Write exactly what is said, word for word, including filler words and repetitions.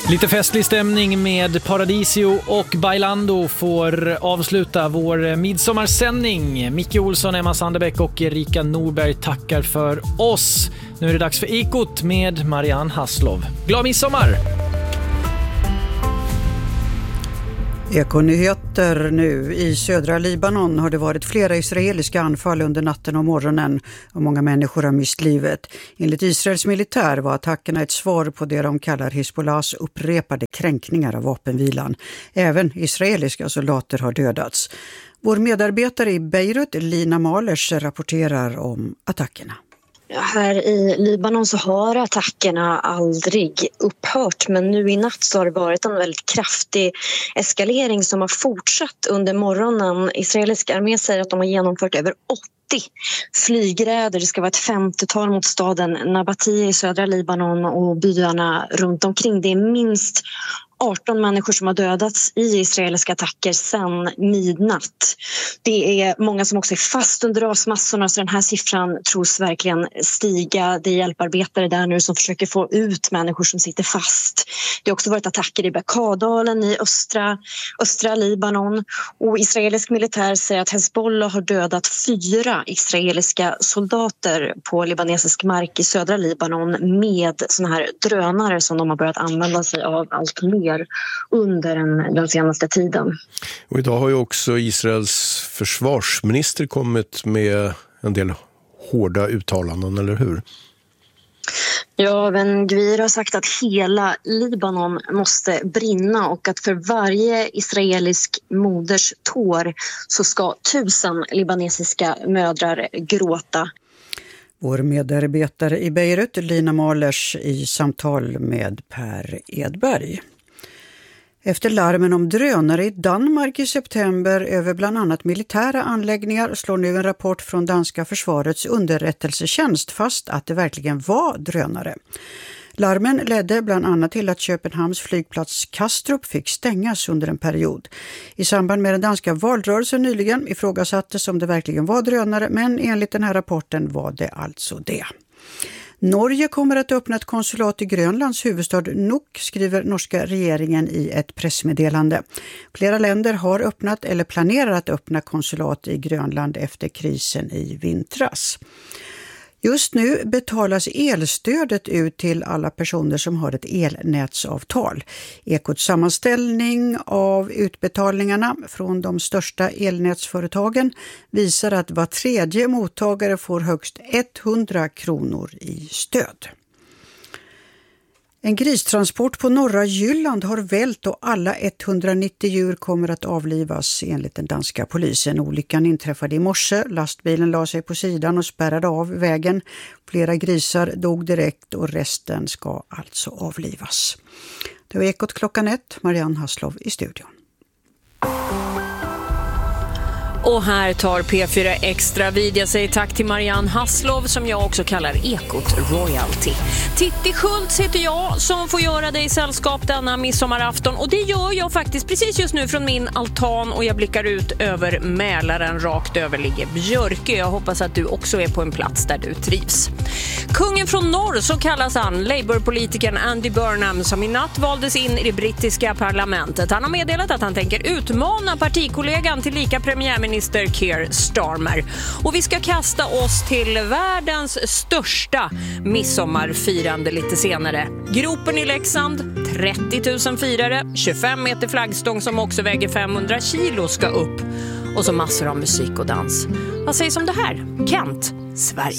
Lite festlig stämning med Paradisio och Bailando får avsluta vår midsommarsändning. Micke Olsson, Emma Sandebäck och Erika Norberg tackar för oss. Nu är det dags för Ekot med Marianne Hasslov. Glad midsommar! Ekonyheter nu. I södra Libanon har det varit flera israeliska anfall under natten och morgonen och många människor har mist livet. Enligt Israels militär var attackerna ett svar på det de kallar Hezbollahs upprepade kränkningar av vapenvilan. Även israeliska soldater har dödats. Vår medarbetare i Beirut, Lina Malers, rapporterar om attackerna. Här i Libanon så har attackerna aldrig upphört, men nu i natt så har det varit en väldigt kraftig eskalering som har fortsatt under morgonen. Israeliska armé säger att de har genomfört över åttio flygräder. Det ska vara ett femtiotal mot staden Nabati i södra Libanon och byarna runt omkring. Det är minst arton människor som har dödats i israeliska attacker sedan midnatt. Det är många som också är fast under rasmassorna, så den här siffran tros verkligen stiga. Det är hjälparbetare där nu som försöker få ut människor som sitter fast. Det har också varit attacker i Bekaa-dalen i östra, östra Libanon, och israelisk militär säger att Hezbollah har dödat fyra israeliska soldater på libanesisk mark i södra Libanon med såna här drönare som de har börjat använda sig av allt mer under den, den senaste tiden. Och idag har ju också Israels försvarsminister kommit med en del hårda uttalanden, eller hur? Ja, Ben Gvir har sagt att hela Libanon måste brinna och att för varje israelisk moders tår så ska tusen libanesiska mödrar gråta. Vår medarbetare i Beirut, Lina Malers, i samtal med Per Edberg. Efter larmen om drönare i Danmark i september över bland annat militära anläggningar slår nu en rapport från danska försvarets underrättelsetjänst fast att det verkligen var drönare. Larmen ledde bland annat till att Köpenhamns flygplats Kastrup fick stängas under en period. I samband med den danska valrörelsen nyligen ifrågasattes om det verkligen var drönare, men enligt den här rapporten var det alltså det. Norge kommer att öppna ett konsulat i Grönlands huvudstad Nuuk, skriver norska regeringen i ett pressmeddelande. Flera länder har öppnat eller planerar att öppna konsulat i Grönland efter krisen i vintras. Just nu betalas elstödet ut till alla personer som har ett elnätsavtal. Ekots sammanställning av utbetalningarna från de största elnätsföretagen visar att var tredje mottagare får högst hundra kronor i stöd. En gristransport på norra Jylland har vält och alla etthundranittio djur kommer att avlivas enligt den danska polisen. Olyckan inträffade i morse. Lastbilen la sig på sidan och spärrade av vägen. Flera grisar dog direkt och resten ska alltså avlivas. Det var Ekot klockan ett. Marianne Hasslov i studion. Och här tar P fyra Extra vid. Jag säger tack till Marianne Hasslov som jag också kallar Ekot Royalty. Titti Schultz heter jag som får göra dig sällskap denna midsommarafton. Och det gör jag faktiskt precis just nu från min altan och jag blickar ut över Mälaren. Rakt över ligger Björke. Jag hoppas att du också är på en plats där du trivs. Kungen från norr, så kallas han, Labour-politikern Andy Burnham, som i natt valdes in i det brittiska parlamentet. Han har meddelat att han tänker utmana partikollegan till lika premiärminister Keir Starmer. Och vi ska kasta oss till världens största midsommarfirande lite senare. Gropen i Leksand, trettio tusen firare, tjugofem meter flaggstång som också väger femhundra kilo ska upp. Och så massor av musik och dans. Vad sägs om det här? Kent, Sverige.